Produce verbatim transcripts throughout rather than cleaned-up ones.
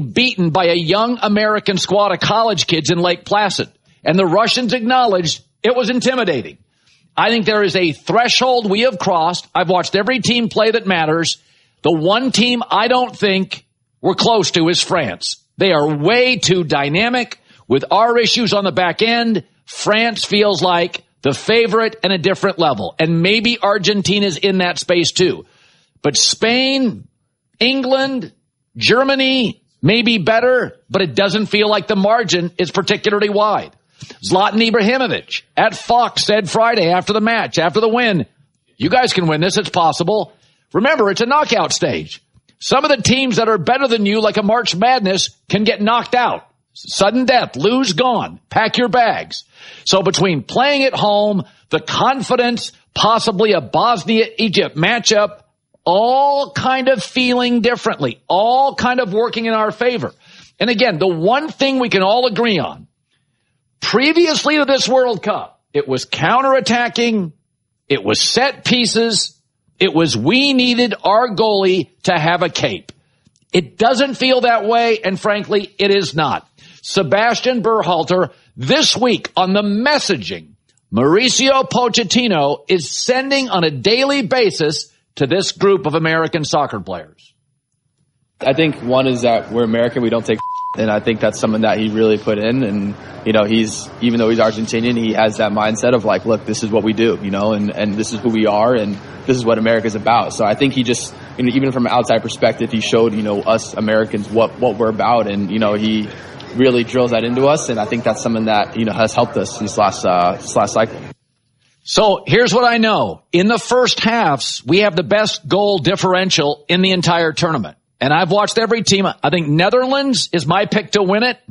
beaten by a young American squad of college kids in Lake Placid. And the Russians acknowledged it was intimidating. I think there is a threshold we have crossed. I've watched every team play that matters. The one team I don't think we're close to is France. They are way too dynamic. With our issues on the back end, France feels like the favorite and a different level. And maybe Argentina's in that space too. But Spain, England, Germany may be better, but it doesn't feel like the margin is particularly wide. Zlatan Ibrahimovic at Fox said Friday after the match, after the win, you guys can win this. It's possible. Remember, it's a knockout stage. Some of the teams that are better than you, like a March Madness, can get knocked out. Sudden death, lose, gone, pack your bags. So between playing at home, the confidence, possibly a Bosnia-Egypt matchup, all kind of feeling differently, all kind of working in our favor. And again, the one thing we can all agree on, previously to this World Cup, it was counterattacking, it was set pieces, it was we needed our goalie to have a cape. It doesn't feel that way, and frankly, it is not. Sebastian Berhalter, this week on the messaging, Mauricio Pochettino is sending on a daily basis to this group of American soccer players. I think one is that we're American, we don't take and I think that's something that he really put in. And, you know, he's, even though he's Argentinian, he has that mindset of like, look, this is what we do, you know, and, and this is who we are, and this is what America's about. So I think he just, you know, even from an outside perspective, he showed, you know, us Americans what, what we're about. And, you know, he really drills that into us. And I think that's something that, you know, has helped us this last, uh, this last cycle. So here's what I know. In the first halves, we have the best goal differential in the entire tournament. And I've watched every team. I think Netherlands is my pick to win it.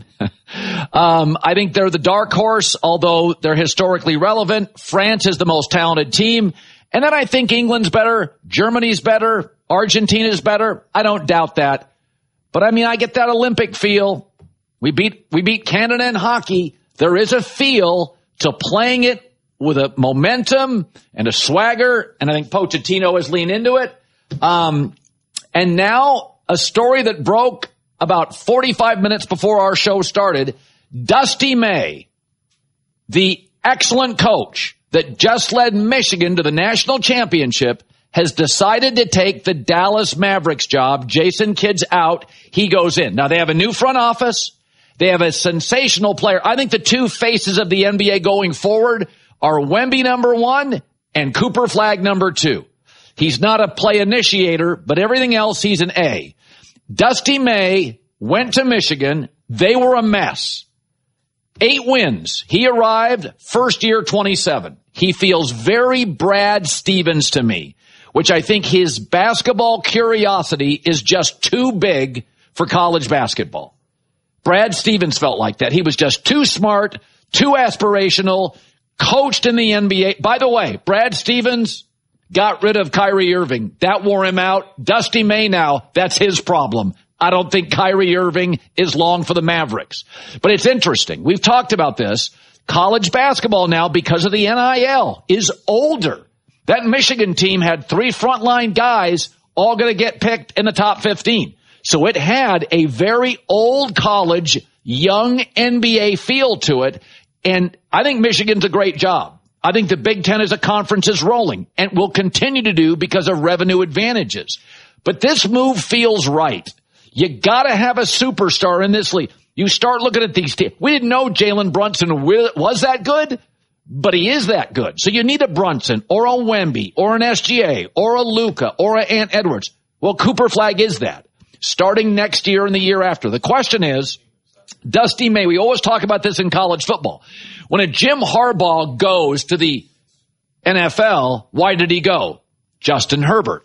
um, I think they're the dark horse, although they're historically relevant. France is the most talented team. And then I think England's better. Germany's better. Argentina's better. I don't doubt that. But I mean, I get that Olympic feel. We beat, we beat Canada in hockey. There is a feel to playing it with a momentum and a swagger. And I think Pochettino has leaned into it. Um, and now, a story that broke about forty-five minutes before our show started. Dusty May, the excellent coach that just led Michigan to the national championship, has decided to take the Dallas Mavericks job. Jason Kidd's out. He goes in. Now, they have a new front office. They have a sensational player. I think the two faces of the N B A going forward are Wemby number one and Cooper Flagg number two. He's not a play initiator, but everything else, he's an A. Dusty May went to Michigan. They were a mess. Eight wins. He arrived first year twenty-seven. He feels very Brad Stevens to me, which I think his basketball curiosity is just too big for college basketball. Brad Stevens felt like that. He was just too smart, too aspirational, coached in the N B A. By the way, Brad Stevens got rid of Kyrie Irving. That wore him out. Dusty May now, that's his problem. I don't think Kyrie Irving is long for the Mavericks. But it's interesting. We've talked about this. College basketball now, because of the N I L, is older. That Michigan team had three frontline guys all going to get picked in the top fifteen. So it had a very old college, young N B A feel to it. And I think Michigan's a great job. I think the Big Ten as a conference is rolling and will continue to do because of revenue advantages. But this move feels right. You got to have a superstar in this league. You start looking at these teams. We didn't know Jalen Brunson was that good, but he is that good. So you need a Brunson or a Wemby or an S G A or a Luka or an Ant Edwards. Well, Cooper Flagg is that. Starting next year and the year after. The question is, Dusty May, we always talk about this in college football. When a Jim Harbaugh goes to the N F L, why did he go? Justin Herbert,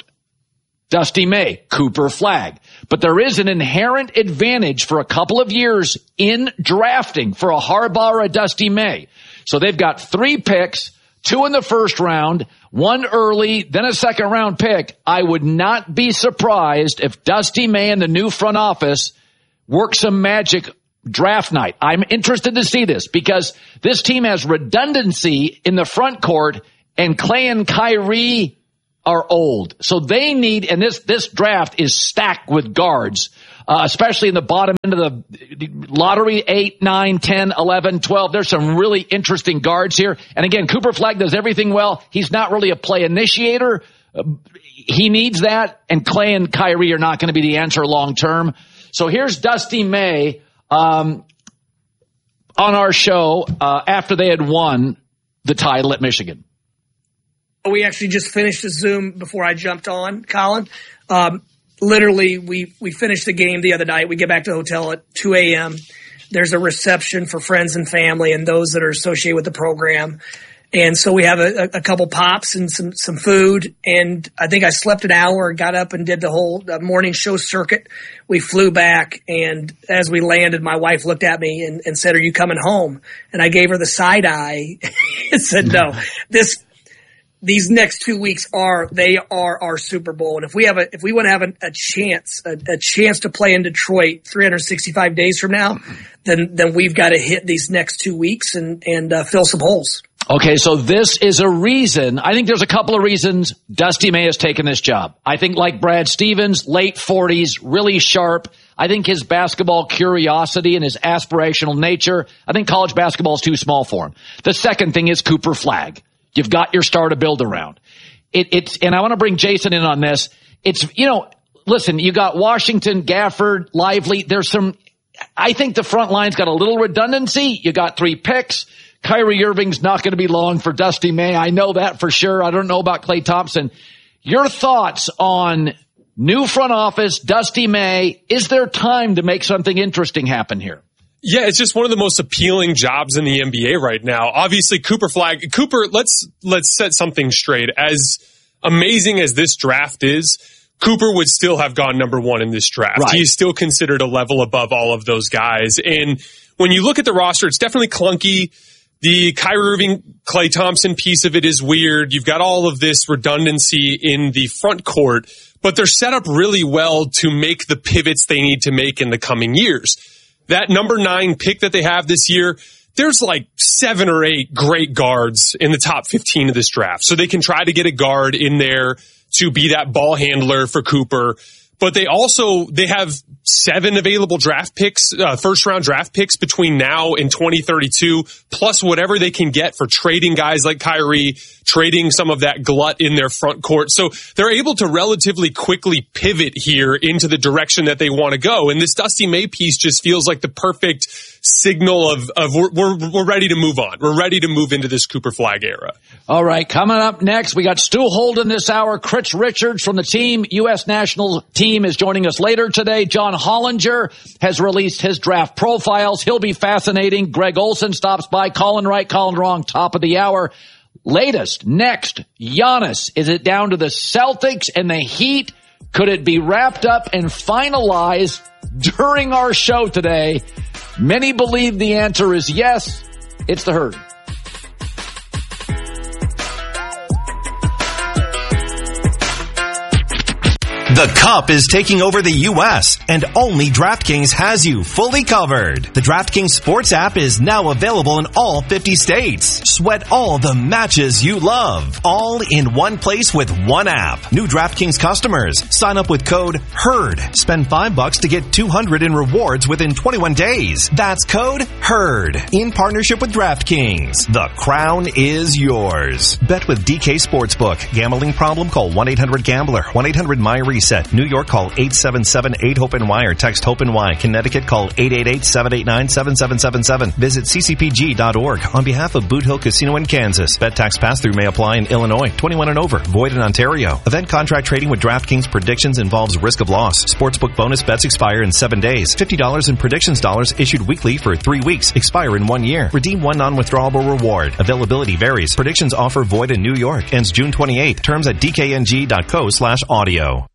Dusty May, Cooper Flagg. But there is an inherent advantage for a couple of years in drafting for a Harbaugh or a Dusty May. So they've got three picks, two in the first round, one early, then a second round pick. I would not be surprised if Dusty May and the new front office work some magic draft night. I'm interested to see this because this team has redundancy in the front court, and Clay and Kyrie are old. So they need, and this, this draft is stacked with guards. uh, especially in the bottom end of the lottery, eight, nine, ten, eleven, twelve. There's some really interesting guards here. And again, Cooper Flagg does everything well. He's not really a play initiator. Uh, he needs that, and Clay and Kyrie are not going to be the answer long term. So here's Dusty May um, on our show uh, after they had won the title at Michigan. We actually just finished a Zoom before I jumped on, Colin. Um, literally, we, we finished the game the other night. We get back to the hotel at two a.m. There's a reception for friends and family and those that are associated with the program. And so we have a, a couple pops and some, some food. And I think I slept an hour, got up and did the whole uh, morning show circuit. We flew back. And as we landed, my wife looked at me and, and said, "Are you coming home?" And I gave her the side eye and said, "No, this, these next two weeks are, they are our Super Bowl. And if we have a, if we want to have a, a chance, a, a chance to play in Detroit three hundred sixty-five days from now, then, then we've got to hit these next two weeks and, and, uh, fill some holes." Okay, so this is a reason. I think there's a couple of reasons Dusty May has taken this job. I think like Brad Stevens, late forties, really sharp. I think his basketball curiosity and his aspirational nature, I think college basketball is too small for him. The second thing is Cooper Flagg. You've got your star to build around. It, it's, and I want to bring Jason in on this. It's, you know, listen, you got Washington, Gafford, Lively. There's some, I think the front line's got a little redundancy. You got three picks. Kyrie Irving's not going to be long for Dusty May. I know that for sure. I don't know about Klay Thompson. Your thoughts on new front office, Dusty May? Is there time to make something interesting happen here? Yeah, it's just one of the most appealing jobs in the N B A right now. Obviously, Cooper Flagg, Cooper, let's, let's set something straight. As amazing as this draft is, Cooper would still have gone number one in this draft. Right. He's still considered a level above all of those guys. And when you look at the roster, it's definitely clunky. The Kyrie Irving, Klay Thompson piece of it is weird. You've got all of this redundancy in the front court, but they're set up really well to make the pivots they need to make in the coming years. That number nine pick that they have this year, there's like seven or eight great guards in the top fifteen of this draft. So they can try to get a guard in there to be that ball handler for Cooper. But they also, they have seven available draft picks, uh, first round draft picks between now and twenty thirty-two, plus whatever they can get for trading guys like Kyrie, trading some of that glut in their front court. So they're able to relatively quickly pivot here into the direction that they want to go. And this Dusty May piece just feels like the perfect signal of, of we're, we're, we're ready to move on. We're ready to move into this Cooper Flagg era. All right. Coming up next, we got Stu Holden this hour. Chris Richards from the team, U S national team, is joining us later today. John Hollinger has released his draft profiles. He'll be fascinating. Greg Olson stops by. Colin right, Colin wrong. Top of the hour. Latest, next, Giannis. Is it down to the Celtics and the Heat? Could it be wrapped up and finalized during our show today? Many believe the answer is yes. It's the Herd. The Cup is taking over the U S, and only DraftKings has you fully covered. The DraftKings Sports app is now available in all fifty states. Sweat all the matches you love, all in one place with one app. New DraftKings customers, sign up with code HERD. Spend five bucks to get two hundred in rewards within twenty-one days. That's code HERD. In partnership with DraftKings. The crown is yours. Bet with D K Sportsbook. Gambling problem? Call one eight hundred gambler. one eight hundred my reset. New York, call eight seven seven eight hope N Y or text HOPE-NY. Connecticut, call eight eight eight seven eight nine seven seven seven seven. Visit c c p g dot org. On behalf of Boot Hill Casino in Kansas, bet tax pass-through may apply in Illinois. twenty-one and over. Void in Ontario. Event contract trading with DraftKings predictions involves risk of loss. Sportsbook bonus bets expire in seven days. fifty dollars in predictions dollars issued weekly for three weeks. Expire in one year. Redeem one non-withdrawable reward. Availability varies. Predictions offer void in New York. Ends June twenty-eighth. Terms at d k n g dot co slash audio.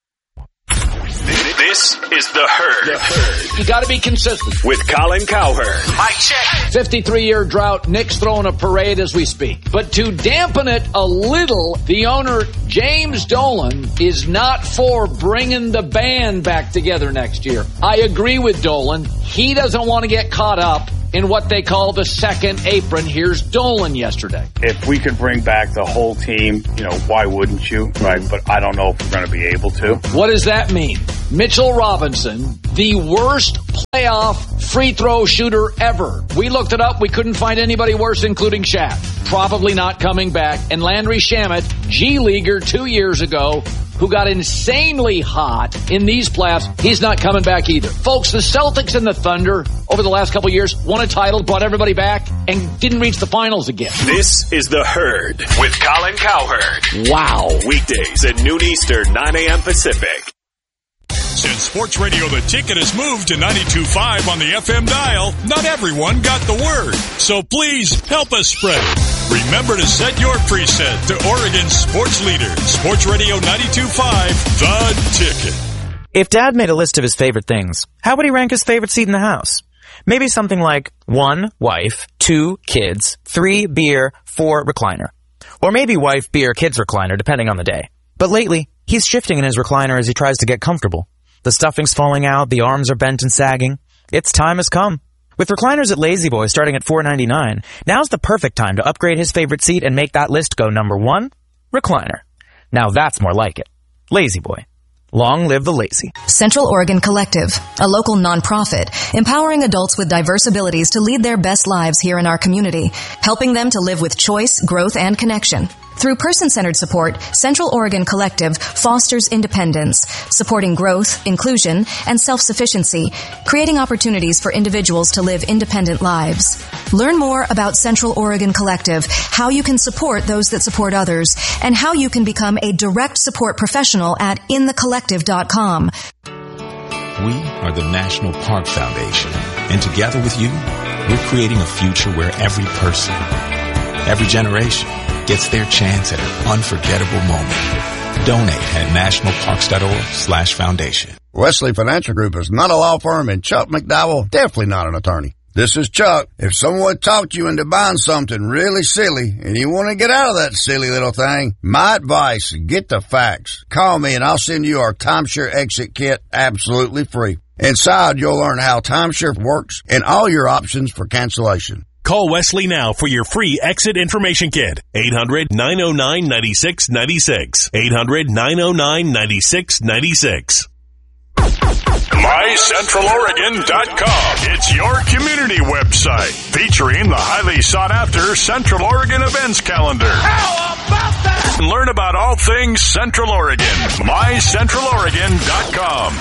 This is The Herd. The Herd. You got to be consistent. With Colin Cowherd. Mic check. fifty-three-year drought. Nick's throwing a parade as we speak. But to dampen it a little, the owner, James Dolan, is not for bringing the band back together next year. I agree with Dolan. He doesn't want to get caught up in what they call the second apron. Here's Dolan yesterday. If we could bring back the whole team, you know, why wouldn't you? Right. But I don't know if we're going to be able to. What does that mean? Mitchell Robinson, the worst playoff free throw shooter ever. We looked it up. We couldn't find anybody worse, including Shaq. Probably not coming back. And Landry Shamet, G-Leaguer two years ago, who got insanely hot in these playoffs, he's not coming back either. Folks, the Celtics and the Thunder over the last couple of years won a title, brought everybody back, and didn't reach the finals again. This is The Herd with Colin Cowherd. Wow. Weekdays at noon Eastern, nine a.m. Pacific. Since Sports Radio The Ticket has moved to ninety-two point five on the F M dial, not everyone got the word. So please help us spread it. Remember to set your preset to Oregon's sports leader, Sports Radio ninety-two point five, The Ticket. If Dad made a list of his favorite things, how would he rank his favorite seat in the house? Maybe something like one, wife, two, kids, three, beer, four, recliner. Or maybe wife, beer, kids, recliner, depending on the day. But lately, he's shifting in his recliner as he tries to get comfortable. The stuffing's falling out, the arms are bent and sagging. Its time has come. With recliners at Lazy Boy starting at four ninety-nine, now's the perfect time to upgrade his favorite seat and make that list go number one, recliner. Now that's more like it. Lazy Boy. Long live the lazy. Central Oregon Collective, a local nonprofit, empowering adults with diverse abilities to lead their best lives here in our community, helping them to live with choice, growth, and connection. Through person-centered support, Central Oregon Collective fosters independence, supporting growth, inclusion, and self-sufficiency, creating opportunities for individuals to live independent lives. Learn more about Central Oregon Collective, how you can support those that support others, and how you can become a direct support professional at in the collective dot com. We are the National Park Foundation, and together with you, we're creating a future where every person, every generation, gets their chance at an unforgettable moment. Donate at nationalparks.org slash foundation. Wesley Financial Group is not a law firm, and Chuck McDowell, definitely not an attorney. This is Chuck. If someone talked you into buying something really silly and you want to get out of that silly little thing, my advice, get the facts. Call me and I'll send you our timeshare exit kit absolutely free. Inside, you'll learn how timeshare works and all your options for cancellation. Call Wesley now for your free exit information kit. eight hundred, nine oh nine, nine six nine six. eight hundred, nine oh nine, nine six nine six. my central oregon dot com. It's your community website featuring the highly sought after Central Oregon events calendar. How about that? Learn about all things Central Oregon. my central oregon dot com.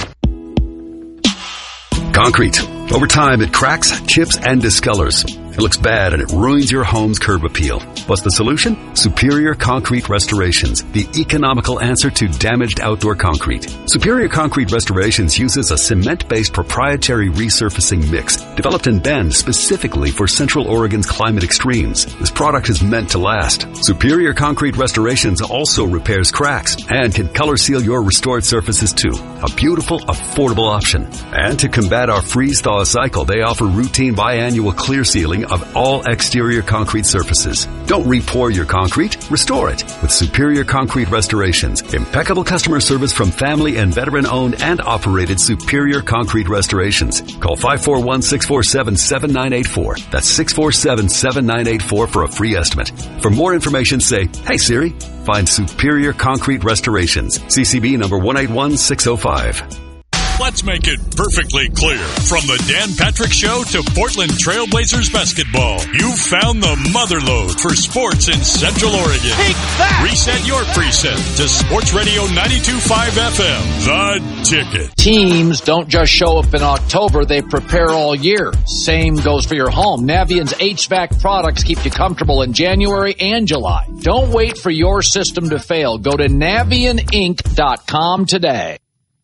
Concrete. Over time, it cracks, chips, and discolors. It looks bad and it ruins your home's curb appeal. What's the solution? Superior Concrete Restorations, the economical answer to damaged outdoor concrete. Superior Concrete Restorations uses a cement-based proprietary resurfacing mix developed in Bend specifically for Central Oregon's climate extremes. This product is meant to last. Superior Concrete Restorations also repairs cracks and can color seal your restored surfaces too. A beautiful, affordable option. And to combat our freeze-thaw cycle, they offer routine biannual clear sealing of all exterior concrete surfaces. Don't re-pour your concrete, restore it with Superior Concrete Restorations. Impeccable customer service from family and veteran-owned and operated Superior Concrete Restorations. Call five four one, six four seven, seven nine eight four. That's six four seven, seven nine eight four for a free estimate. For more information, say, "Hey Siri, find Superior Concrete Restorations." C C B number one eight one six oh five. Let's make it perfectly clear. From the Dan Patrick Show to Portland Trailblazers basketball, you've found the motherlode for sports in Central Oregon. Take that! Reset your preset to Sports Radio ninety-two point five F M, The Ticket. Teams don't just show up in October, they prepare all year. Same goes for your home. Navient's H V A C products keep you comfortable in January and July. Don't wait for your system to fail. Go to navient inc dot com today.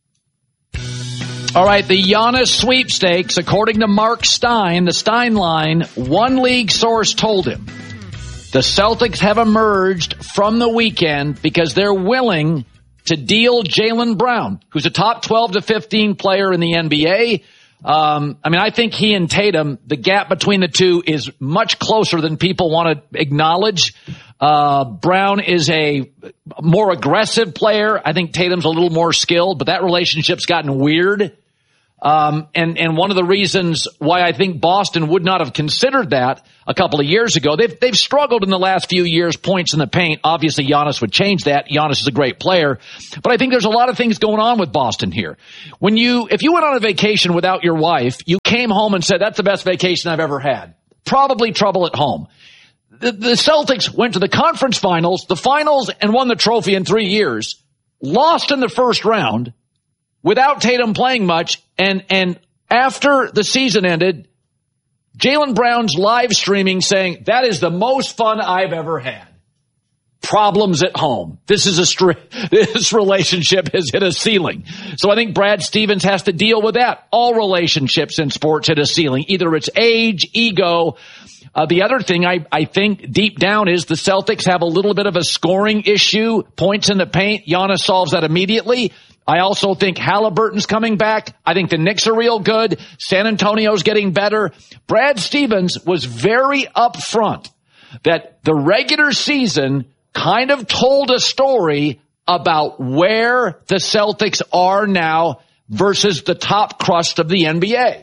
All right, the Giannis sweepstakes, according to Mark Stein, the Stein line, one league source told him the Celtics have emerged from the weekend because they're willing to deal Jaylen Brown, who's a top twelve to fifteen player in the N B A. Um, I mean, I think he and Tatum, the gap between the two is much closer than people want to acknowledge. Uh, Brown is a more aggressive player. I think Tatum's a little more skilled, but that relationship's gotten weird. Um, and, and one of the reasons why I think Boston would not have considered that a couple of years ago, they've, they've struggled in the last few years, points in the paint. Obviously, Giannis would change that. Giannis is a great player. But I think there's a lot of things going on with Boston here. When you, if you went on a vacation without your wife, you came home and said, that's the best vacation I've ever had. Probably trouble at home. The, the Celtics went to the conference finals, the finals, and won the trophy in three years, lost in the first round, without Tatum playing much, and and after the season ended, Jaylen Brown's live streaming saying, that is the most fun I've ever had. Problems at home. This is a str- this relationship has hit a ceiling. So I think Brad Stevens has to deal with that. All relationships in sports hit a ceiling. Either it's age, ego. Uh, the other thing I, I think deep down is the Celtics have a little bit of a scoring issue. Points in the paint. Giannis solves that immediately. I also think Halliburton's coming back. I think the Knicks are real good. San Antonio's getting better. Brad Stevens was very upfront that the regular season kind of told a story about where the Celtics are now versus the top crust of the N B A.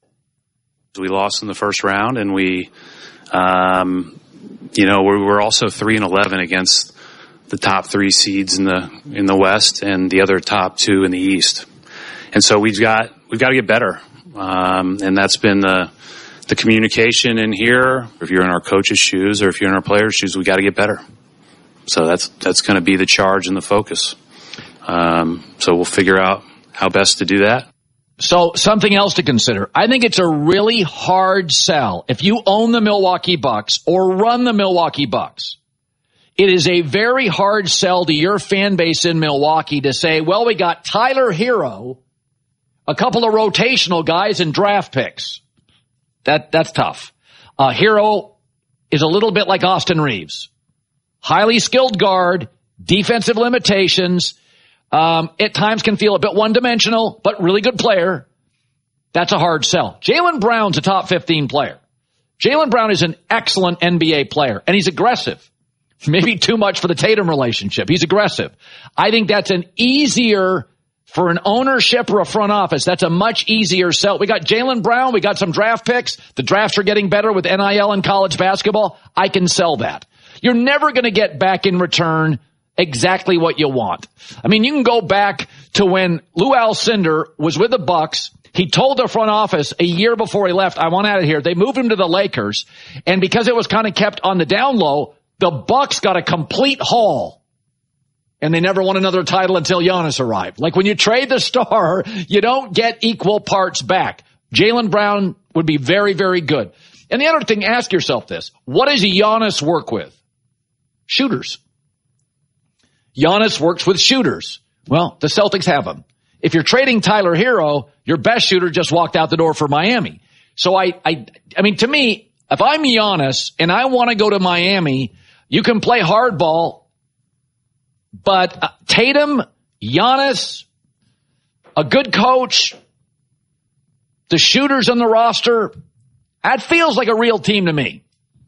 We lost in the first round, and we, um, you know, we were also three and eleven against the top three seeds in the in the West and the other top two in the East. And so we've got we've got to get better, um, and that's been the the communication in here. If you're in our coach's shoes or if you're in our players' shoes, we got to get better. So that's that's going to be the charge and the focus. Um, so we'll figure out how best to do that. So something else to consider. I think it's a really hard sell if you own the Milwaukee Bucks or run the Milwaukee Bucks. It is a very hard sell to your fan base in Milwaukee to say, well, we got Tyler Hero, a couple of rotational guys, and draft picks. That that's tough. Uh, Hero is a little bit like Austin Reeves. Highly skilled guard, defensive limitations, um, at times can feel a bit one-dimensional, but really good player. That's a hard sell. Jaylen Brown's a top fifteen player. Jaylen Brown is an excellent N B A player, and he's aggressive. Maybe too much for the Tatum relationship. He's aggressive. I think that's an easier, for an ownership or a front office, that's a much easier sell. We got Jaylen Brown. We got some draft picks. The drafts are getting better with N I L and college basketball. I can sell that. You're never going to get back in return exactly what you want. I mean, you can go back to when Lou Alcindor was with the Bucks. He told the front office a year before he left, I want out of here. They moved him to the Lakers. And because it was kind of kept on the down low, the Bucks got a complete haul. And they never won another title until Giannis arrived. Like when you trade the star, you don't get equal parts back. Jaylen Brown would be very, very good. And the other thing, ask yourself this. What does Giannis work with? Shooters. Giannis works with shooters. Well, the Celtics have them. If you're trading Tyler Hero, your best shooter just walked out the door for Miami. So I, I, I mean, to me, if I'm Giannis and I want to go to Miami, you can play hardball, but uh, Tatum, Giannis, a good coach, the shooters on the roster, that feels like a real team to me.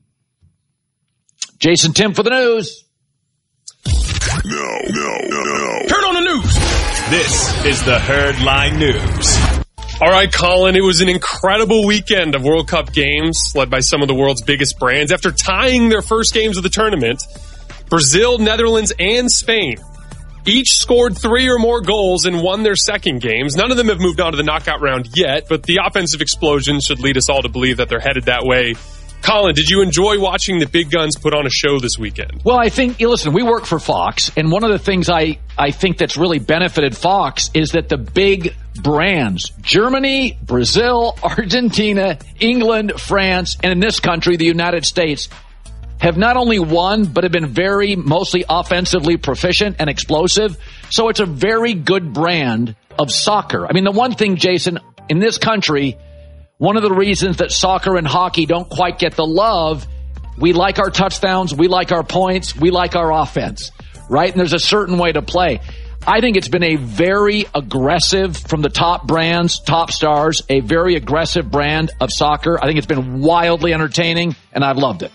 Jason Tim for the news. No, no, no, no. Heard on the news. This is the Herdline News. All right, Colin, it was an incredible weekend of World Cup games led by some of the world's biggest brands. After tying their first games of the tournament, Brazil, Netherlands, and Spain each scored three or more goals and won their second games. None of them have moved on to the knockout round yet, but the offensive explosion should lead us all to believe that they're headed that way. Colin, did you enjoy watching the big guns put on a show this weekend? Well, I think, listen, we work for Fox, and one of the things I, I think that's really benefited Fox is that the big brands, Germany, Brazil, Argentina, England, France, and in this country, the United States, have not only won, but have been very, mostly offensively proficient and explosive. So it's a very good brand of soccer. I mean, the one thing, Jason, in this country, one of the reasons that soccer and hockey don't quite get the love, we like our touchdowns, we like our points, we like our offense, right? And there's a certain way to play. I think it's been a very aggressive, from the top brands, top stars, a very aggressive brand of soccer. I think it's been wildly entertaining, and I've loved it.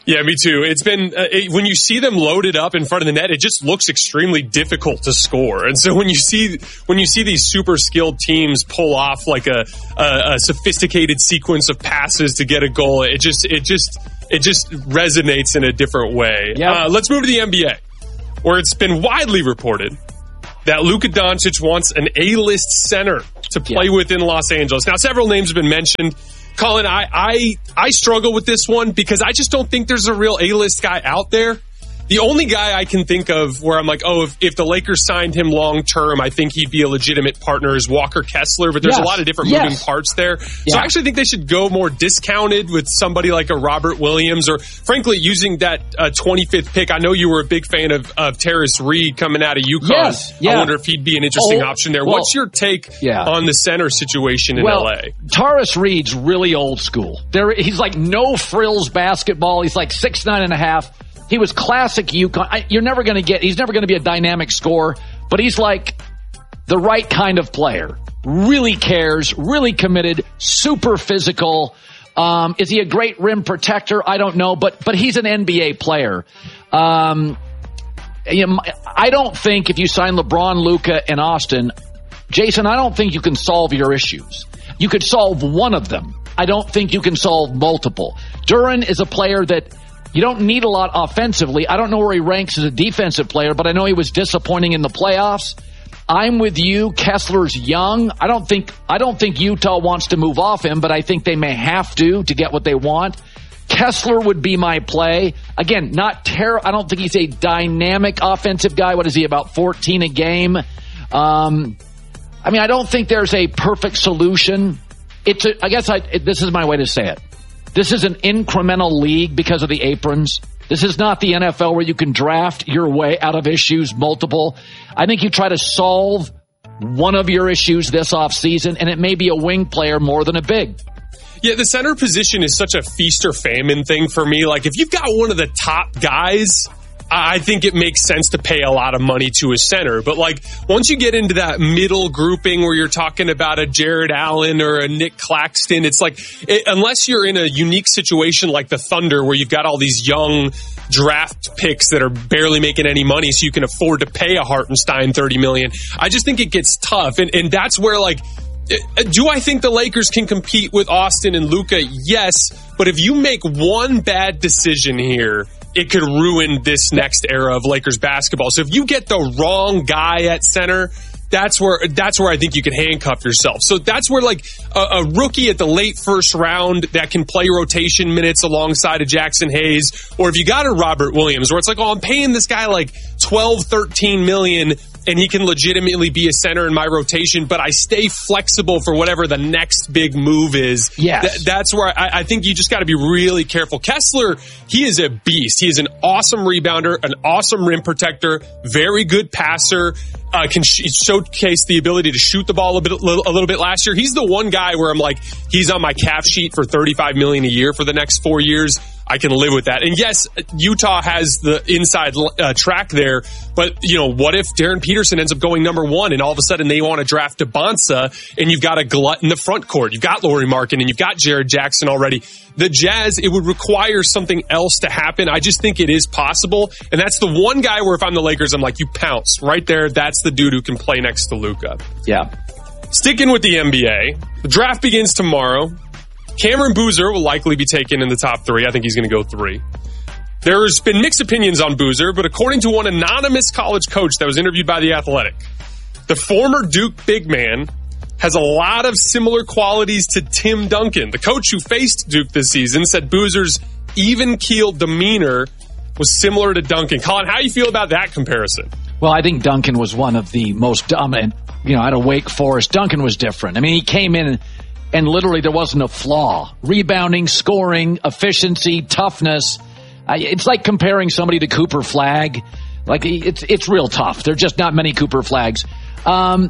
Yeah, me too. It's been, uh, it, when you see them loaded up in front of the net, it just looks extremely difficult to score. And so when you see, when you see these super skilled teams pull off like a, a, a sophisticated sequence of passes to get a goal, it just, it just, it just resonates in a different way. Yep. Uh, let's move to the N B A, where it's been widely reported that Luka Doncic wants an A-list center to play yeah. with in Los Angeles. Now, several names have been mentioned. Colin, I, I I struggle with this one because I just don't think there's a real A-list guy out there. The only guy I can think of where I'm like, oh, if, if the Lakers signed him long term, I think he'd be a legitimate partner is Walker Kessler, but there's yes. a lot of different yes. moving parts there. Yeah. So I actually think they should go more discounted with somebody like a Robert Williams, or frankly, using that uh, twenty-fifth pick. I know you were a big fan of, of Terrace Reed coming out of UConn. Yes. Yeah. I wonder if he'd be an interesting oh, option there. Well, What's your take yeah. on the center situation in well, L A? Terrace Reed's really old school. There, he's like no frills basketball. He's like six nine and a half. He was classic UConn. I, you're never going to get, he's never going to be a dynamic scorer, but he's like the right kind of player. Really cares, really committed, super physical. Um, is he a great rim protector? I don't know, but, but he's an N B A player. Um, you know, I don't think if you sign LeBron, Luka, and Austin, Jason, I don't think you can solve your issues. You could solve one of them. I don't think you can solve multiple. Duren is a player that you don't need a lot offensively. I don't know where he ranks as a defensive player, but I know he was disappointing in the playoffs. I'm with you. Kessler's young. I don't think, I don't think Utah wants to move off him, but I think they may have to to get what they want. Kessler would be my play. Again, not terrible. I don't think he's a dynamic offensive guy. What is he, about fourteen a game? Um, I mean, I don't think there's a perfect solution. It's a, I guess I, it, this is my way to say it. This is an incremental league because of the aprons. This is not the N F L where you can draft your way out of issues multiple. I think you try to solve one of your issues this offseason, and it may be a wing player more than a big. Yeah, the center position is such a feast or famine thing for me. Like, if you've got one of the top guys, I think it makes sense to pay a lot of money to a center. But like, once you get into that middle grouping where you're talking about a Jared Allen or a Nick Claxton, it's like, it, unless you're in a unique situation like the Thunder where you've got all these young draft picks that are barely making any money so you can afford to pay a Hartenstein thirty million dollars, I just think it gets tough. And, and that's where, like, do I think the Lakers can compete with Austin and Luka? Yes. But if you make one bad decision here, it could ruin this next era of Lakers basketball. So if you get the wrong guy at center, that's where that's where I think you can handcuff yourself. So that's where, like, a, a rookie at the late first round that can play rotation minutes alongside of Jackson Hayes, or if you got a Robert Williams where it's like, oh, I'm paying this guy like twelve, thirteen million and he can legitimately be a center in my rotation, but I stay flexible for whatever the next big move is. Yes. Th- that's where I, I think you just got to be really careful. Kessler, he is a beast. He is an awesome rebounder, an awesome rim protector, very good passer, uh, can sh- showcase the ability to shoot the ball a, bit, a little bit last year. He's the one guy where I'm like, he's on my cap sheet for thirty-five million dollars a year for the next four years. I can live with that. And yes, Utah has the inside uh, track there, but, you know, what if Darren Peterson ends up going number one and all of a sudden they want to draft Bonsa and you've got a glut in the front court. You've got Lauri Markkanen and you've got Jared Jackson already. The Jazz, it would require something else to happen. I just think it is possible. And that's the one guy where if I'm the Lakers, I'm like, you pounce right there. That's the dude who can play next to Luka. Yeah. Sticking with the N B A, the draft begins tomorrow. Cameron Boozer will likely be taken in the top three. I think he's going to go three. There's been mixed opinions on Boozer, but according to one anonymous college coach that was interviewed by The Athletic, the former Duke big man has a lot of similar qualities to Tim Duncan. The coach who faced Duke this season said Boozer's even-keeled demeanor was similar to Duncan. Colin, how do you feel about that comparison? Well, I think Duncan was one of the most dominant, you know, out of Wake Forest. Duncan was different. I mean, he came in and And literally there wasn't a flaw. Rebounding, scoring, efficiency, toughness. Uh, it's like comparing somebody to Cooper Flagg. Like, it's it's real tough. There are just not many Cooper Flaggs. Um,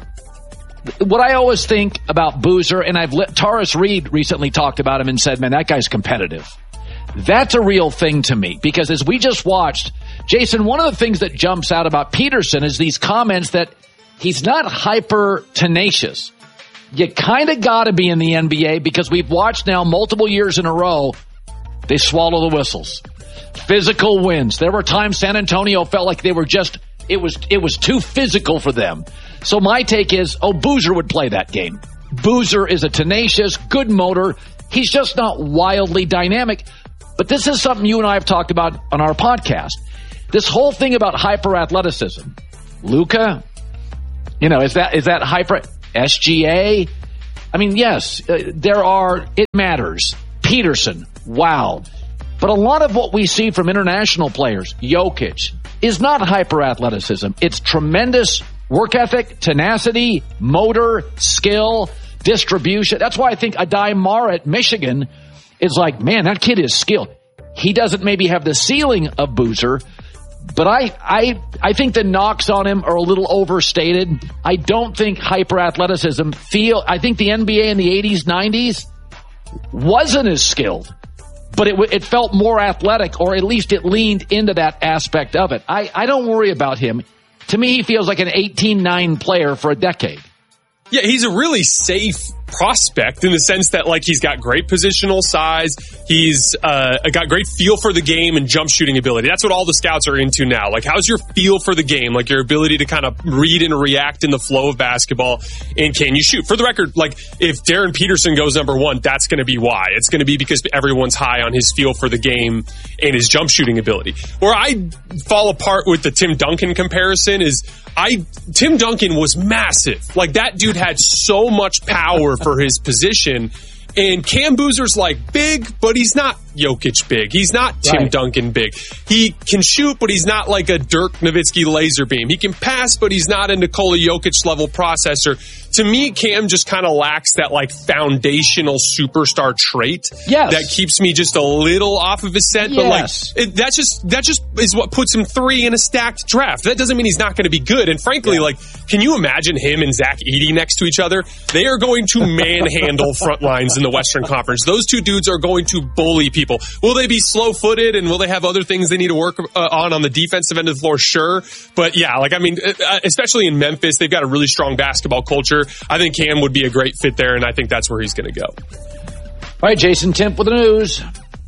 what I always think about Boozer, and I've let Taurus Reed recently talked about him and said, man, that guy's competitive. That's a real thing to me, because as we just watched, Jason, one of the things that jumps out about Peterson is these comments that he's not hyper tenacious. You kind of got to be in the N B A because we've watched now multiple years in a row They swallow the whistles. Physical wins. There were times San Antonio felt like they were just, it was, it was too physical for them. So my take is, oh, Boozer would play that game. Boozer is a tenacious, good motor. He's just not wildly dynamic. But this is something you and I have talked about on our podcast. This whole thing about hyper-athleticism. Luka, you know, is that is that hyper... S G A? I mean, yes, uh, there are... It matters. Peterson, wow. But a lot of what we see from international players, Jokic, is not hyper-athleticism. It's tremendous work ethic, tenacity, motor, skill, distribution. That's why I think Adai Mara at Michigan is like, man, that kid is skilled. He doesn't maybe have the ceiling of Boozer, but I, I, I think the knocks on him are a little overstated. I don't think hyper-athleticism feel, I think the N B A in the eighties, nineties wasn't as skilled, but it, it felt more athletic, or at least it leaned into that aspect of it. I, I don't worry about him. To me, he feels like an eighteen nine player for a decade. Yeah, he's a really safe prospect in the sense that, like, he's got great positional size. He's uh, got great feel for the game and jump shooting ability. That's what all the scouts are into now. Like, how's your feel for the game? Like, your ability to kind of read and react in the flow of basketball. And can you shoot? For the record, like, if Darren Peterson goes number one, that's going to be why. It's going to be because everyone's high on his feel for the game and his jump shooting ability. Where I fall apart with the Tim Duncan comparison is I Tim Duncan was massive. Like, that dude had so much power for his position. And Cam Boozer's like big, but he's not Jokic big. He's not Tim right. Duncan big. He can shoot, but he's not like a Dirk Nowitzki laser beam. He can pass, but he's not a Nikola Jokic level processor. To me, Cam just kind of lacks that like foundational superstar trait yes. that keeps me just a little off of his scent. Yes. But like it, that's just that just is what puts him three in a stacked draft. That doesn't mean he's not going to be good. And frankly, yeah. like, can you imagine him and Zach Edey next to each other? They are going to manhandle front lines in the Western Conference. Those two dudes are going to bully people. Will they be slow-footed and will they have other things they need to work uh, on on the defensive end of the floor? Sure. But yeah, like, I mean, especially in Memphis, they've got a really strong basketball culture. I think Cam would be a great fit there, and I think that's where he's going to go. All right, Jason Timp with the news.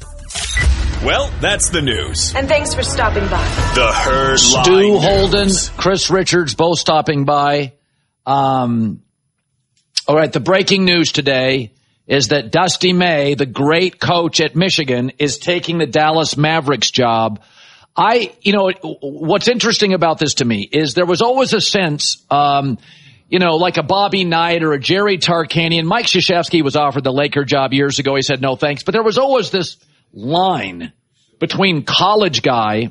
Well, that's the news. And thanks for stopping by. The Herd Stu Holden, Chris Richards, both stopping by. Um, all right, the breaking news today is that Dusty May, the great coach at Michigan, is taking the Dallas Mavericks job. I, you know, what's interesting about this to me is there was always a sense, um, you know, like a Bobby Knight or a Jerry Tarkanian. Mike Krzyzewski was offered the Laker job years ago. He said, no, thanks. But there was always this line between college guy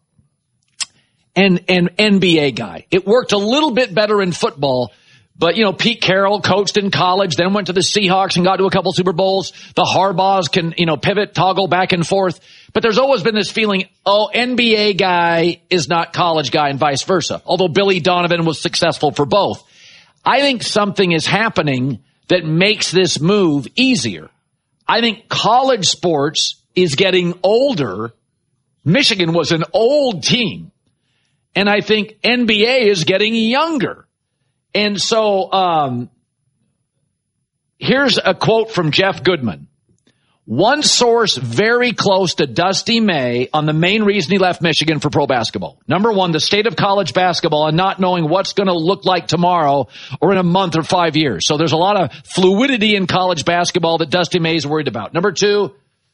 and, and N B A guy. It worked a little bit better in football. But, you know, Pete Carroll coached in college, then went to the Seahawks and got to a couple Super Bowls. The Harbaughs can, you know, pivot, toggle back and forth. But there's always been this feeling, oh, N B A guy is not college guy and vice versa. Although Billy Donovan was successful for both. I think something is happening that makes this move easier. I think college sports is getting older. Michigan was an old team. And I think N B A is getting younger. And so, um, here's a quote from Jeff Goodman. One source very close to Dusty May on the main reason he left Michigan for pro basketball. Number one, the state of college basketball and not knowing what's going to look like tomorrow or in a month or five years. So there's a lot of fluidity in college basketball that Dusty May is worried about. Number two,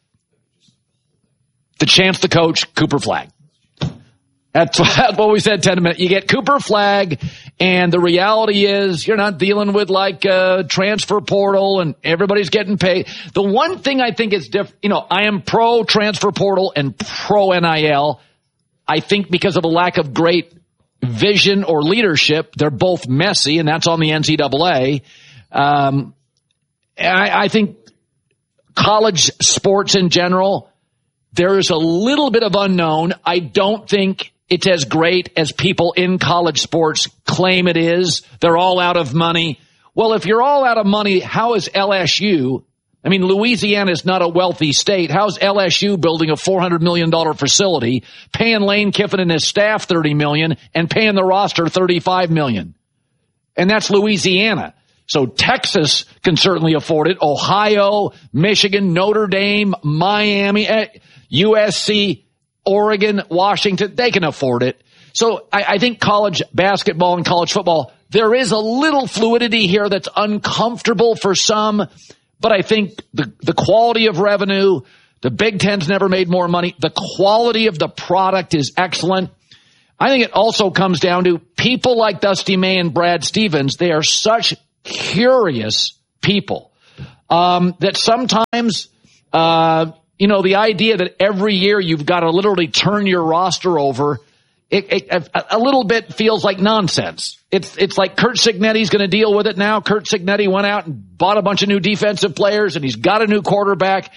the chance to coach Cooper Flagg. That's what we said ten minutes. You get Cooper Flagg, and the reality is you're not dealing with like a transfer portal and everybody's getting paid. The one thing I think is different, you know, I am pro transfer portal and pro N I L. I think because of a lack of great vision or leadership, they're both messy, and that's on the N C double A. Um, I, I think college sports in general, there is a little bit of unknown. I don't think it's as great as people in college sports claim it is. They're all out of money. Well, if you're all out of money, how is L S U? I mean, Louisiana is not a wealthy state. How's L S U building a four hundred million dollars facility, paying Lane Kiffin and his staff thirty million dollars and paying the roster thirty-five million dollars? And that's Louisiana. So Texas can certainly afford it. Ohio, Michigan, Notre Dame, Miami, U S C, Oregon, Washington, they can afford it. So I, I think college basketball and college football, there is a little fluidity here that's uncomfortable for some, but I think the, the quality of revenue, the Big Ten's never made more money. The quality of the product is excellent. I think it also comes down to people like Dusty May and Brad Stevens. They are such curious people um, that sometimes, uh, you know, the idea that every year you've got to literally turn your roster over, it, it, a, a little bit feels like nonsense. It's it's like Curt Cignetti's going to deal with it now. Curt Cignetti went out and bought a bunch of new defensive players, and he's got a new quarterback.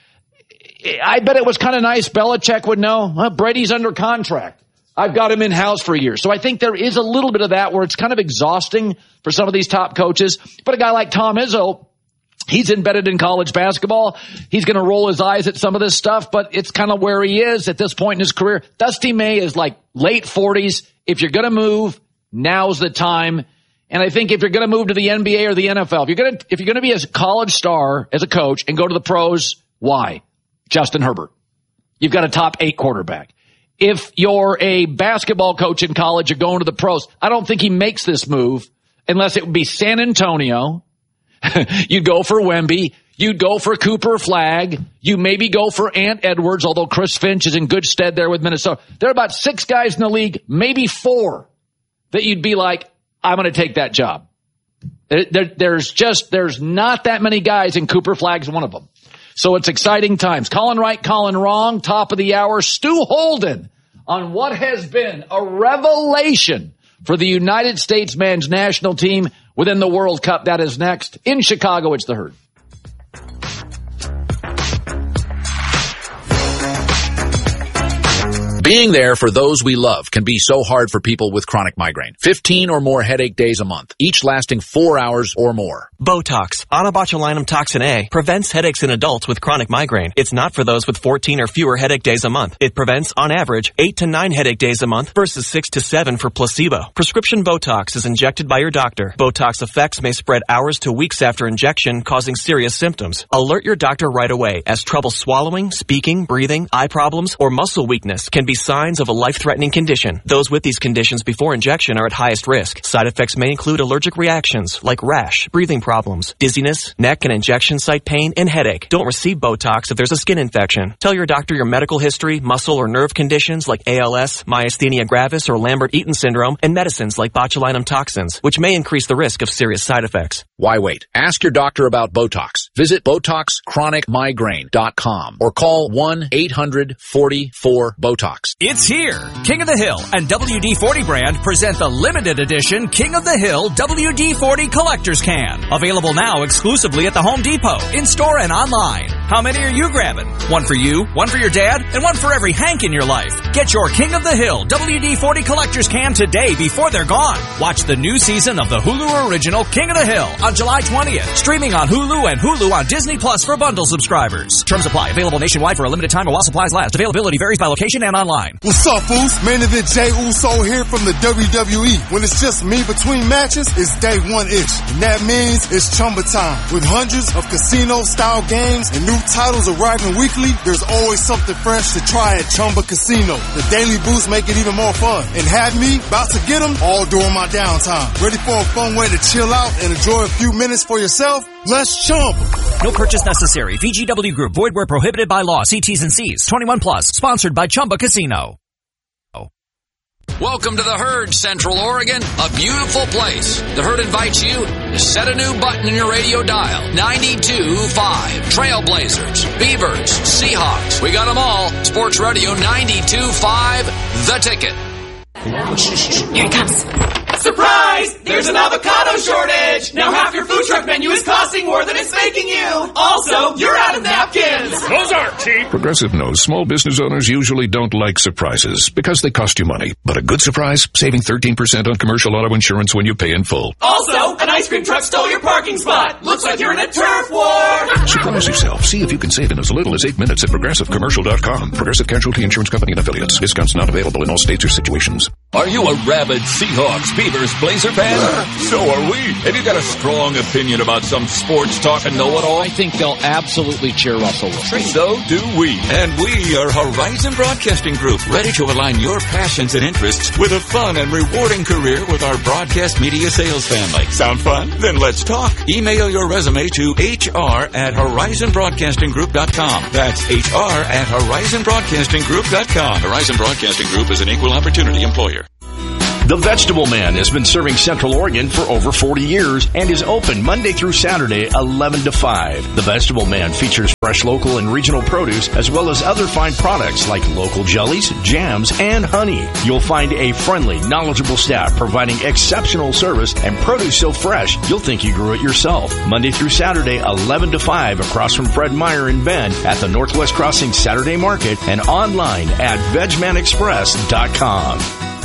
I bet it was kind of nice. Belichick would know, well, Brady's under contract. I've got him in-house for a year. So I think there is a little bit of that where it's kind of exhausting for some of these top coaches. But a guy like Tom Izzo, he's embedded in college basketball. He's going to roll his eyes at some of this stuff, but it's kind of where he is at this point in his career. Dusty May is like late forties. If you're going to move, now's the time. And I think if you're going to move to the N B A or the N F L, if you're going to, if you're going to be a college star as a coach and go to the pros, why? Justin Herbert. You've got a top eight quarterback. If you're a basketball coach in college, you're going to the pros. I don't think he makes this move unless it would be San Antonio. You'd go for Wemby. You'd go for Cooper Flagg. You maybe go for Ant Edwards, although Chris Finch is in good stead there with Minnesota. There are about six guys in the league, maybe four, that you'd be like, I'm going to take that job. There, there, there's just, there's not that many guys, and Cooper Flagg's one of them. So it's exciting times. Colin right, Colin wrong, top of the hour. Stu Holden on what has been a revelation for the United States men's national team within the World Cup. That is next. In Chicago, it's The Herd. Being there for those we love can be so hard for people with chronic migraine. fifteen or more headache days a month, each lasting four hours or more. Botox, onabotulinum toxin A, prevents headaches in adults with chronic migraine. It's not for those with fourteen or fewer headache days a month. It prevents, on average, eight to nine headache days a month versus six to seven for placebo. Prescription Botox is injected by your doctor. Botox effects may spread hours to weeks after injection, causing serious symptoms. Alert your doctor right away, as trouble swallowing, speaking, breathing, eye problems, or muscle weakness can be signs of a life-threatening condition. Those with these conditions before injection are at highest risk. Side effects may include allergic reactions like rash, breathing problems, dizziness, neck and injection site pain, and headache. Don't receive Botox if there's a skin infection. Tell your doctor your medical history, muscle or nerve conditions like A L S, myasthenia gravis, or Lambert-Eaton syndrome, and medicines like botulinum toxins, which may increase the risk of serious side effects. Why wait? Ask your doctor about Botox. Visit Botox Chronic Migraine dot com or call one eight hundred forty-four BOTOX. It's here. King of the Hill and W D forty brand present the limited edition King of the Hill W D forty Collector's Can. Available now exclusively at the Home Depot, in-store and online. How many are you grabbing? One for you, one for your dad, and one for every Hank in your life. Get your King of the Hill W D forty Collector's Can today before they're gone. Watch the new season of the Hulu original King of the Hill on July twentieth. Streaming on Hulu and Hulu on Disney Plus for bundle subscribers. Terms apply. Available nationwide for a limited time or while supplies last. Availability varies by location and online. What's up, Foos? Main event Jey Uso here from the W W E. When it's just me between matches, it's day one-ish. And that means it's Chumba time. With hundreds of casino-style games and new titles arriving weekly, there's always something fresh to try at Chumba Casino. The daily boosts make it even more fun. And have me about to get them all during my downtime. Ready for a fun way to chill out and enjoy a few minutes for yourself? Let's Chumba. No purchase necessary. V G W Group. Void where prohibited by law. See T's and C's. twenty-one plus. Sponsored by Chumba Casino. Welcome to The Herd, Central Oregon, a beautiful place. The Herd invites you to set a new button in your radio dial. ninety-two point five. Trailblazers, Beavers, Seahawks. We got them all. Sports Radio ninety-two point five, The Ticket. Here it comes. Surprise! There's an avocado shortage! Now half your food truck menu is costing more than it's making you! Also, you're out of napkins! Those aren't cheap. Progressive knows small business owners usually don't like surprises because they cost you money. But a good surprise, saving thirteen percent on commercial auto insurance when you pay in full. Also, an ice cream truck stole your parking spot. Looks like you're in a turf war. Surprise yourself. See if you can save in as little as eight minutes at progressive commercial dot com. Progressive Casualty Insurance Company and Affiliates. Discounts not available in all states or situations. Are you a rabid Seahawks, Beavers, Blazer fan? So are we. Have you got a strong opinion about some sports talk and know-it-all? I think they'll absolutely cheer Russell Wilson. So do we. And we are Horizon Broadcasting Group, ready to align your passions and interests with a fun and rewarding career with our broadcast media sales family. Sound fun? Then let's talk. Email your resume to H R at horizon broadcasting group dot com. That's H R at horizon broadcasting group dot com. Horizon Broadcasting Group is an equal opportunity employer. The Vegetable Man has been serving Central Oregon for over forty years and is open Monday through Saturday, eleven to five. The Vegetable Man features fresh local and regional produce as well as other fine products like local jellies, jams, and honey. You'll find a friendly, knowledgeable staff providing exceptional service and produce so fresh you'll think you grew it yourself. Monday through Saturday, eleven to five across from Fred Meyer in Bend at the Northwest Crossing Saturday Market and online at veg man express dot com.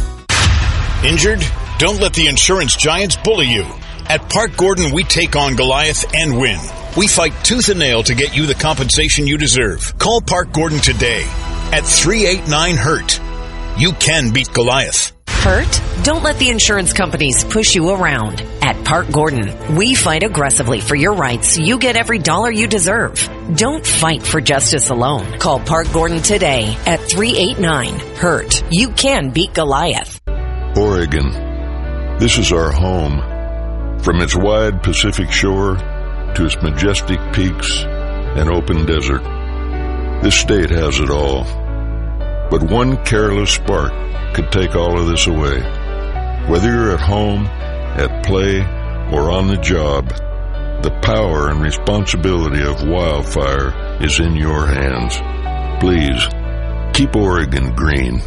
Injured? Don't let the insurance giants bully you. At Park Gordon, we take on Goliath and win. We fight tooth and nail to get you the compensation you deserve. Call Park Gordon today at three eight nine hurt. You can beat Goliath. Hurt? Don't let the insurance companies push you around. At Park Gordon, we fight aggressively for your rights so you get every dollar you deserve. Don't fight for justice alone. Call Park Gordon today at three eight nine hurt. You can beat Goliath. Oregon. This is our home. From its wide Pacific shore to its majestic peaks and open desert, this state has it all. But one careless spark could take all of this away. Whether you're at home, at play, or on the job, the power and responsibility of wildfire is in your hands. Please, keep Oregon green.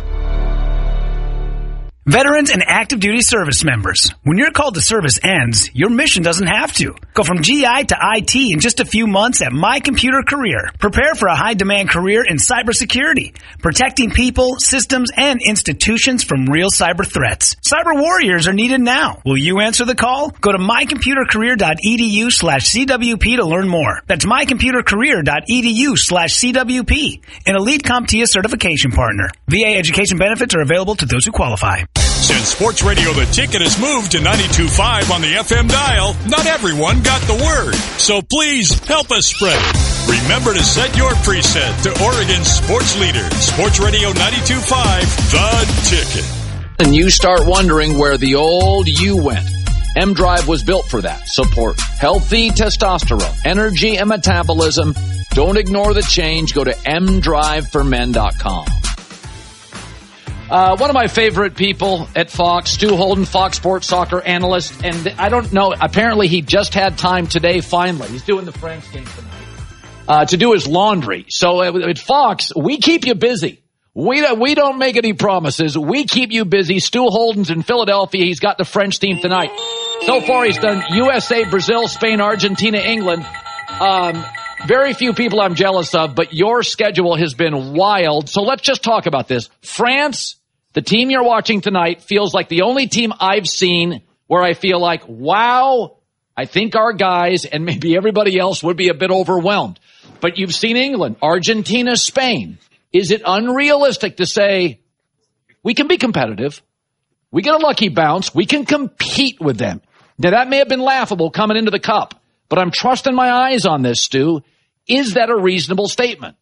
Veterans and active duty service members. When your call to service ends, your mission doesn't have to. Go from G I to I T in just a few months at My Computer Career. Prepare for a high-demand career in cybersecurity, protecting people, systems, and institutions from real cyber threats. Cyber warriors are needed now. Will you answer the call? Go to my computer career dot e d u slash c w p to learn more. That's my computer career dot e d u slash c w p. An Elite CompTIA certification partner. V A education benefits are available to those who qualify. Since Sports Radio The Ticket has moved to ninety-two point five on the F M dial, not everyone got the word. So please help us spread it. Remember to set your preset to Oregon's sports leader, Sports Radio ninety-two point five, The Ticket. And you start wondering where the old you went. M-Drive was built for that. Support healthy testosterone, energy, and metabolism. Don't ignore the change. Go to m drive for men dot com. Uh, one of my favorite people at Fox, Stu Holden, Fox Sports Soccer analyst, and I don't know, apparently he just had time today, finally. He's doing the Franks game tonight, uh, to do his laundry. So at, at Fox, we keep you busy. We don't, we don't make any promises. We keep you busy. Stu Holden's in Philadelphia. He's got the French team tonight. So far, he's done U S A, Brazil, Spain, Argentina, England. Um, very few people I'm jealous of, but your schedule has been wild. So let's just talk about this. France, the team you're watching tonight, feels like the only team I've seen where I feel like, wow, I think our guys and maybe everybody else would be a bit overwhelmed. But you've seen England, Argentina, Spain. Is it unrealistic to say we can be competitive? We get a lucky bounce. We can compete with them. Now, that may have been laughable coming into the Cup, but I'm trusting my eyes on this, Stu. Is that a reasonable statement?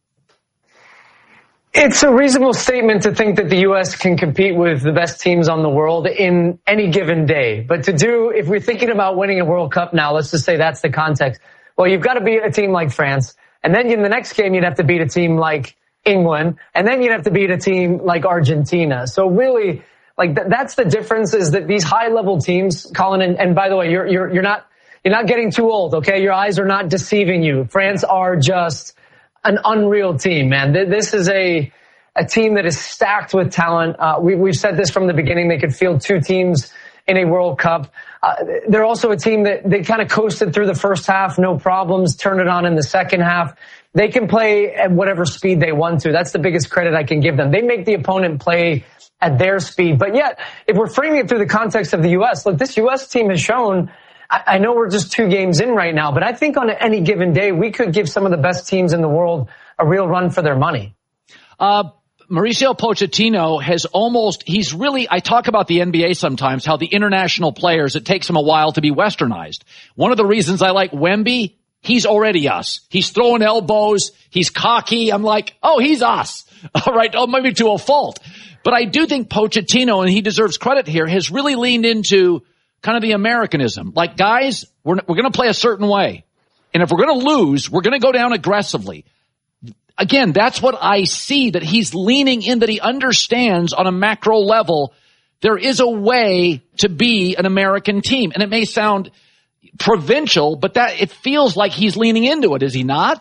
It's a reasonable statement to think that the U S can compete with the best teams on the world in any given day. But to do, if we're thinking about winning a World Cup now, let's just say that's the context. Well, you've got to beat a team like France. And then in the next game, you'd have to beat a team like England. And then you'd have to beat a team like Argentina. So really, like th- that's the difference, is that these high level teams, Colin, and, and by the way, you're, you're, you're not, you're not getting too old. Okay. Your eyes are not deceiving you. France are just an unreal team, man. This is a a team that is stacked with talent. Uh, we, we've said this from the beginning. They could field two teams in a World Cup. Uh, they're also a team that they kind of coasted through the first half, no problems, turned it on in the second half. They can play at whatever speed they want to. That's the biggest credit I can give them. They make the opponent play at their speed. But yet, if we're framing it through the context of the U S, look, this U S team has shown, I, I know we're just two games in right now, but I think on any given day, we could give some of the best teams in the world a real run for their money. Uh, Mauricio Pochettino has almost, he's really, I talk about the N B A sometimes, how the international players, it takes them a while to be westernized. One of the reasons I like Wemby, he's already us. He's throwing elbows. He's cocky. I'm like, oh, he's us. All right. Oh, maybe to a fault. But I do think Pochettino, and he deserves credit here, has really leaned into kind of the Americanism. Like, guys, we're, we're going to play a certain way. And if we're going to lose, we're going to go down aggressively. Again, that's what I see, that he's leaning in, that he understands on a macro level there is a way to be an American team. And it may sound provincial, but that it feels like he's leaning into it, is he not?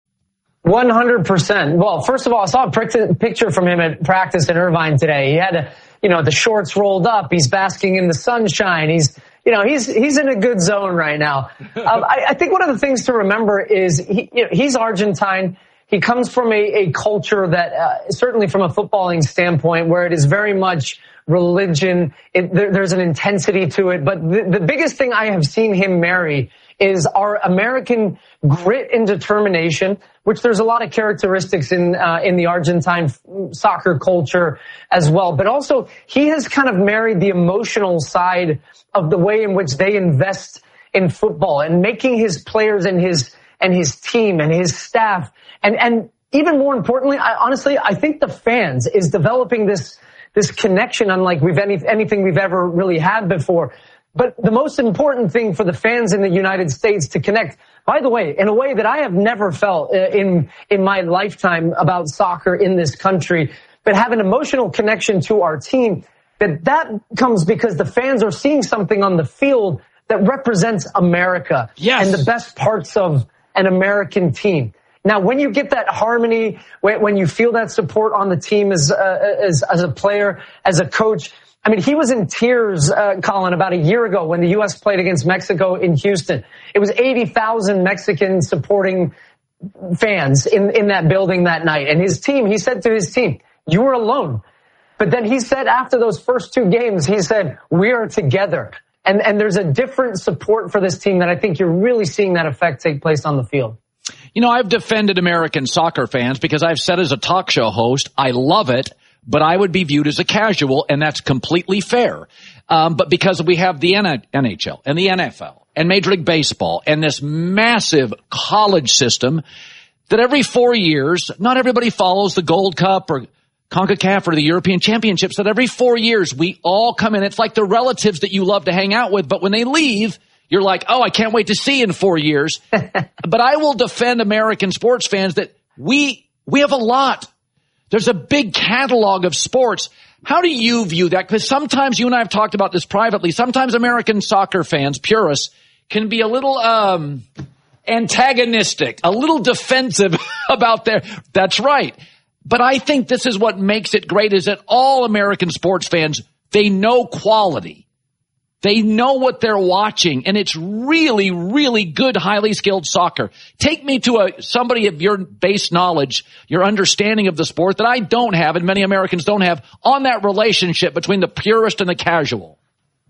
one hundred percent. Well, first of all, I saw a picture from him at practice in Irvine today. He had, you know, the shorts rolled up. He's basking in the sunshine. He's, you know, he's he's in a good zone right now. um, I, I think one of the things to remember is he, you know, he's Argentine. He comes from a, a culture that, uh, certainly from a footballing standpoint, where it is very much religion. It, there, there's an intensity to it. But the, the biggest thing I have seen him marry is our American grit and determination, which there's a lot of characteristics in uh, in the Argentine soccer culture as well. But also, he has kind of married the emotional side of the way in which they invest in football and making his players and his and his team and his staff. And, and even more importantly, I, honestly, I think the fans is developing this, this connection unlike we've any, anything we've ever really had before. But the most important thing for the fans in the United States to connect, by the way, in a way that I have never felt in, in my lifetime about soccer in this country, but have an emotional connection to our team, that that comes because the fans are seeing something on the field that represents America. Yes. And the best parts of an American team. Now, when you get that harmony, when you feel that support on the team as, uh, as, as a player, as a coach, I mean, he was in tears, uh, Colin, about a year ago when the U S played against Mexico in Houston. It was eighty thousand Mexican supporting fans in, in that building that night. And his team, he said to his team, you were alone. But then he said after those first two games, he said, we are together. And, and there's a different support for this team that I think you're really seeing that effect take place on the field. You know, I've defended American soccer fans because I've said as a talk show host, I love it, but I would be viewed as a casual, and that's completely fair. Um, but because we have the N H L and the N F L and Major League Baseball and this massive college system that every four years, not everybody follows the Gold Cup or CONCACAF or the European Championships, that every four years we all come in. It's like the relatives that you love to hang out with, but when they leave, you're like, oh, I can't wait to see you in four years. But I will defend American sports fans that we we have a lot. There's a big catalog of sports. How do you view that? Because sometimes you and I have talked about this privately. Sometimes American soccer fans, purists, can be a little um antagonistic, a little defensive about their. That's right. But I think this is what makes it great, is that all American sports fans, they know quality. They know what they're watching, and it's really, really good, highly skilled soccer. Take me to a somebody of your base knowledge, your understanding of the sport that I don't have and many Americans don't have, on that relationship between the purist and the casual.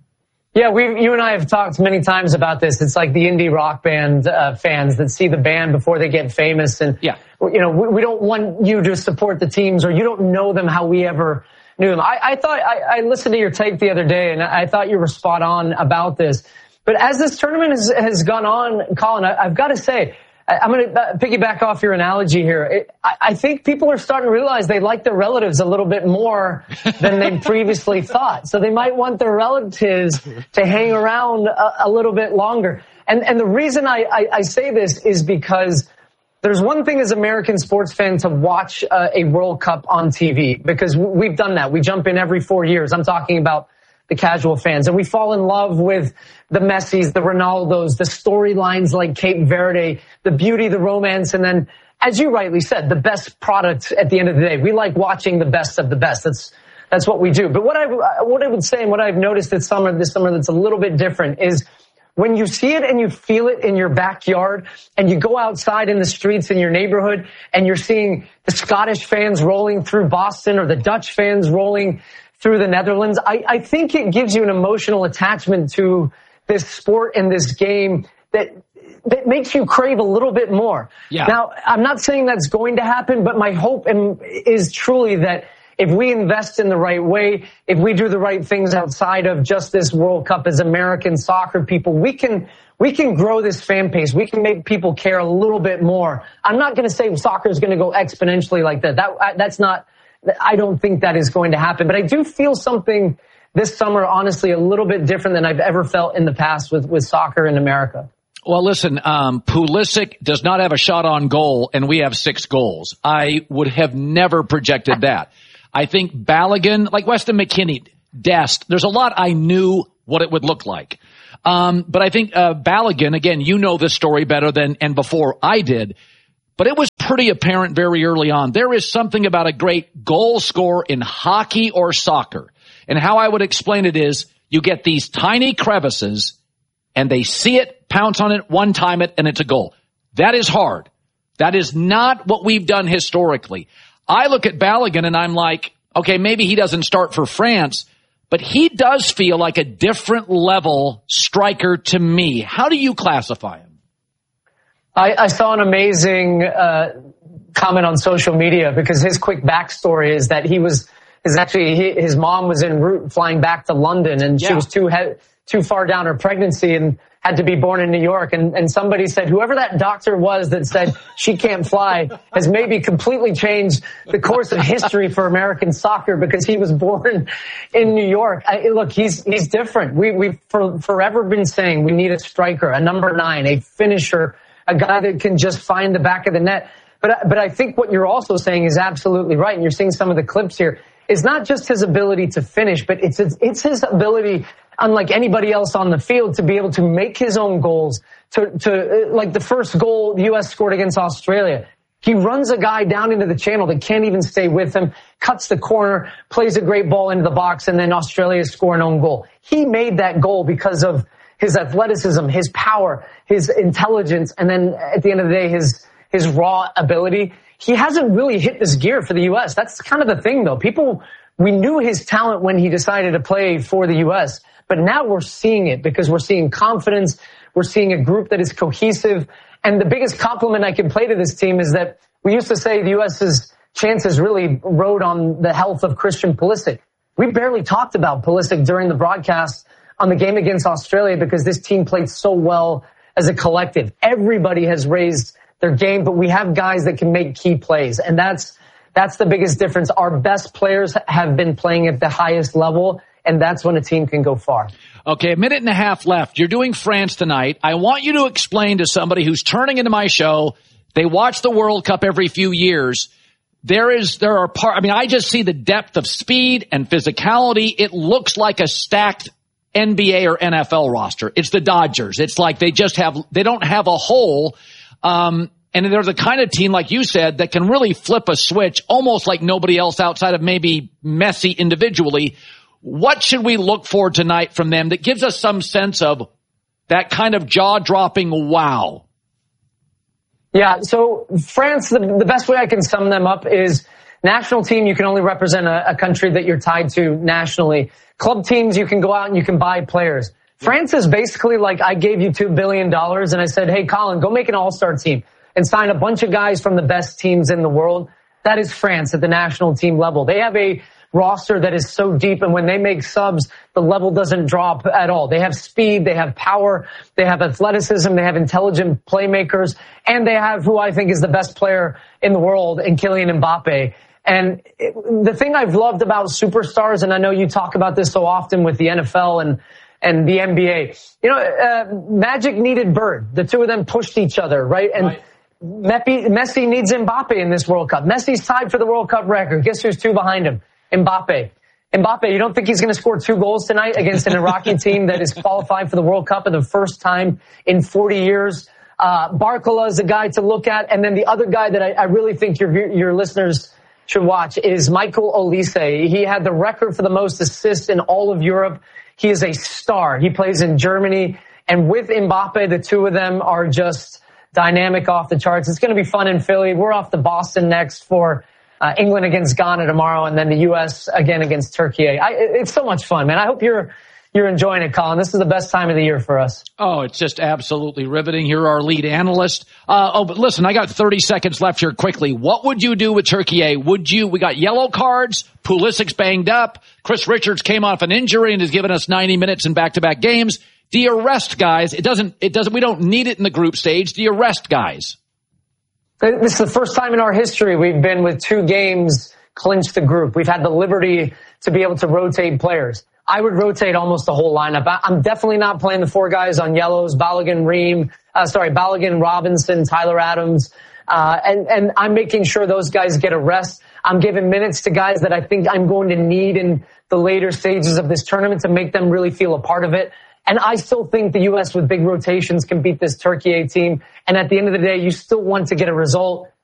Yeah, we, you and I have talked many times about this. It's like the indie rock band uh, fans that see the band before they get famous. And, yeah. you know, we, we don't want you to support the teams, or you don't know them how we ever knew them. I, I thought, I, I listened to your tape the other day, and I thought you were spot on about this. But as this tournament has, has gone on, Colin, I, I've got to say, I, I'm going to piggyback off your analogy here. It, I, I think people are starting to realize they like their relatives a little bit more than they previously thought. So they might want their relatives to hang around a, a little bit longer. And, and the reason I, I, I say this is because there's one thing as American sports fans to watch uh, a World Cup on T V, because we've done that. We jump in every four years. I'm talking about the casual fans. And we fall in love with the Messis, the Ronaldos, the storylines like Cape Verde, the beauty, the romance, and then, as you rightly said, the best product at the end of the day. We like watching the best of the best. That's that's what we do. But what I, what I would say and what I've noticed this summer, this summer that's a little bit different is when you see it and you feel it in your backyard and you go outside in the streets in your neighborhood and you're seeing the Scottish fans rolling through Boston or the Dutch fans rolling through the Netherlands, I, I think it gives you an emotional attachment to this sport and this game that that makes you crave a little bit more. Yeah. Now, I'm not saying that's going to happen, but my hope is truly that if we invest in the right way, if we do the right things outside of just this World Cup as American soccer people, we can we can grow this fan base. We can make people care a little bit more. I'm not going to say soccer is going to go exponentially like that. That that's not. I don't think that is going to happen. But I do feel something this summer, honestly, a little bit different than I've ever felt in the past with with soccer in America. Well, listen, um, Pulisic does not have a shot on goal, and we have six goals. I would have never projected that. I think Balogun, like Weston McKennie, Dest, there's a lot I knew what it would look like. Um, but I think uh, Balogun, again, you know this story better than and before I did, but it was pretty apparent very early on. There is something about a great goal scorer in hockey or soccer. And how I would explain it is you get these tiny crevices, and they see it, pounce on it, one time it, and it's a goal. That is hard. That is not what we've done historically. I look at Balogun and I'm like, okay, maybe he doesn't start for France, but he does feel like a different level striker to me. How do you classify him? I, I saw an amazing uh, comment on social media because his quick backstory is that he was is actually he, his mom was en route flying back to London, and yeah. she was too he- too far down her pregnancy and had to be born in New York. And, and somebody said, whoever that doctor was that said she can't fly has maybe completely changed the course of history for American soccer because he was born in New York. I, look, he's, he's different. We, we've for, forever been saying we need a striker, a number nine, a finisher, a guy that can just find the back of the net. But, but I think what you're also saying is absolutely right. And you're seeing some of the clips here. It's not just his ability to finish, but it's, it's, it's his ability, unlike anybody else on the field, to be able to make his own goals. To, to like the first goal the U S scored against Australia. He runs a guy down into the channel that can't even stay with him, cuts the corner, plays a great ball into the box, and then Australia score an own goal. He made that goal because of his athleticism, his power, his intelligence, and then at the end of the day, his his raw ability. He hasn't really hit this gear for the U S. That's kind of the thing, though. People, we knew his talent when he decided to play for the U S, but now we're seeing it because we're seeing confidence. We're seeing a group that is cohesive. And the biggest compliment I can play to this team is that we used to say the US's chances really rode on the health of Christian Pulisic. We barely talked about Pulisic during the broadcast on the game against Australia because this team played so well as a collective. Everybody has raised their game, but we have guys that can make key plays. And that's, that's the biggest difference. Our best players have been playing at the highest level, and that's when a team can go far. Okay, a minute and a half left. You're doing France tonight. I want you to explain to somebody who's turning into my show, they watch the World Cup every few years. There is, there are part, I mean, I just see the depth of speed and physicality. It looks like a stacked N B A or N F L roster. It's the Dodgers. It's like they just have, they don't have a hole. Um, and they're the kind of team, like you said, that can really flip a switch almost like nobody else outside of maybe Messi individually. What should we look for tonight from them that gives us some sense of that kind of jaw-dropping wow? Yeah, so France, the, the best way I can sum them up is national team, you can only represent a, a country that you're tied to nationally. Club teams, you can go out and you can buy players. France is basically like I gave you two billion dollars and I said, hey, Colin, go make an all-star team and sign a bunch of guys from the best teams in the world. That is France at the national team level. They have a roster that is so deep, and when they make subs, the level doesn't drop at all. They have speed, they have power, they have athleticism, they have intelligent playmakers, and they have who I think is the best player in the world in Kylian Mbappe. And it, the thing I've loved about superstars, and I know you talk about this so often with the N F L and and the N B A, you know, uh, Magic needed Bird. The two of them pushed each other, right? And right. Messi needs Mbappe in this World Cup. Messi's tied for the World Cup record. Guess who's two behind him? Mbappe. Mbappe, you don't think he's going to score two goals tonight against an Iraqi team that is qualified for the World Cup for the first time in forty years? Uh, Barcola is a guy to look at. And then the other guy that I, I really think your, your listeners should watch is Michael Olise. He had the record for the most assists in all of Europe. He is a star. He plays in Germany. And with Mbappe, the two of them are just dynamic off the charts. It's going to be fun in Philly. We're off to Boston next for uh, England against Ghana tomorrow, and then the U S again against Turkey. I, it's so much fun, man. I hope you're you're enjoying it, Colin. This is the best time of the year for us. Oh, it's just absolutely riveting. You're our lead analyst. Uh, oh, but listen, I got thirty seconds left here quickly. What would you do with Turkey? Would you, we got yellow cards, Pulisic's banged up, Chris Richards came off an injury and has given us ninety minutes in back-to-back games. Do you rest guys? It doesn't, it doesn't, we don't need it in the group stage. Do you rest guys? This is the first time in our history we've been with two games clinch the group. We've had the liberty to be able to rotate players. I would rotate almost the whole lineup. I'm definitely not playing the four guys on yellows, Balogun, Ream, uh, sorry, Balogun, Robinson, Tyler Adams, uh, and, and I'm making sure those guys get a rest. I'm giving minutes to guys that I think I'm going to need in the later stages of this tournament to make them really feel a part of it. And I still think the U S with big rotations can beat this Turkey A team. And at the end of the day, you still want to get a result.